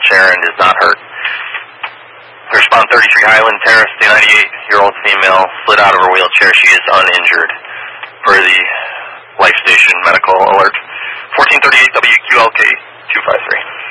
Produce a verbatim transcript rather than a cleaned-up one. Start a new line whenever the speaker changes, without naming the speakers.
wheelchair and is not hurt. Respond thirty-three Highland Terrace, the ninety-eight-year-old female slid out of her wheelchair. She is uninjured. Per the Life Station medical alert. fourteen thirty-eight W Q L K two five three.